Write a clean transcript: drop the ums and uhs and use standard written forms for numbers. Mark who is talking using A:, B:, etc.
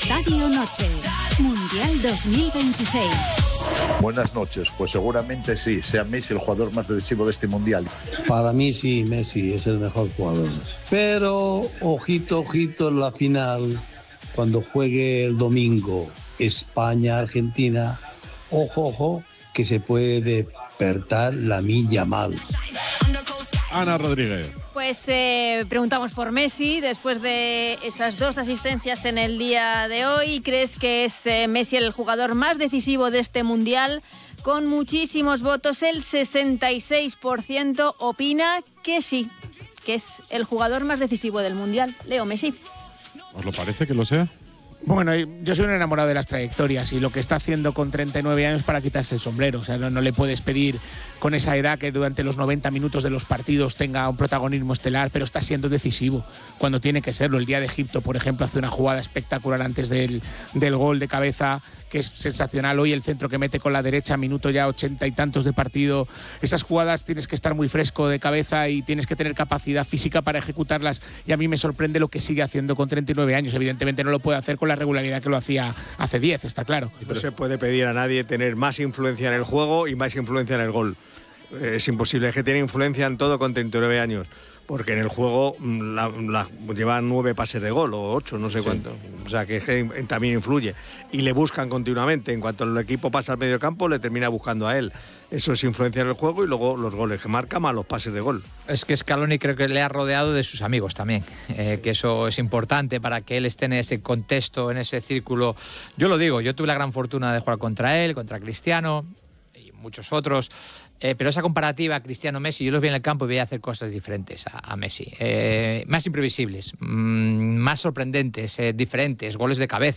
A: Estadio Noche, Mundial 2026.
B: Buenas noches, pues seguramente sí, sea Messi el jugador más decisivo de este Mundial.
C: Para mí sí, Messi es el mejor jugador. Pero ojito en la final, cuando juegue el domingo España-Argentina, ojo, que se puede despertar Lamine Yamal.
D: Ana Rodríguez.
E: Pues preguntamos por Messi después de esas 2 asistencias en el día de hoy. ¿Crees que es Messi el jugador más decisivo de este Mundial? Con muchísimos votos, el 66% opina que sí, que es el jugador más decisivo del Mundial. Leo Messi.
D: ¿Os lo parece que lo sea?
F: Bueno, yo soy un enamorado de las trayectorias y lo que está haciendo con 39 años para quitarse el sombrero. O sea, no le puedes pedir con esa edad que durante los 90 minutos de los partidos tenga un protagonismo estelar, pero está siendo decisivo cuando tiene que serlo. El día de Egipto, por ejemplo, hace una jugada espectacular antes del gol de cabeza, que es sensacional. Hoy el centro que mete con la derecha, minuto ya 80 y tantos de partido. Esas jugadas tienes que estar muy fresco de cabeza y tienes que tener capacidad física para ejecutarlas. Y a mí me sorprende lo que sigue haciendo con 39 años. Evidentemente no lo puede hacer con la regularidad que lo hacía hace 10, está claro.
G: No se puede pedir a nadie tener más influencia en el juego y más influencia en el gol. Es imposible, es que tiene influencia en todo con 39 años. Porque en el juego lleva 9 pases de gol o 8, no sé cuánto. O sea, que también influye. Y le buscan continuamente. En cuanto el equipo pasa al medio campo, le termina buscando a él. Eso es influencia en el juego y luego los goles que marca más los pases de gol.
H: Es que Scaloni creo que le ha rodeado de sus amigos también, que eso es importante para que él esté en ese contexto, en ese círculo. Yo lo digo, yo tuve la gran fortuna de jugar contra él, contra Cristiano y muchos otros. Pero esa comparativa Cristiano-Messi, yo los vi en el campo y veía hacer cosas diferentes a Messi. Más imprevisibles, más sorprendentes, diferentes, goles de cabeza.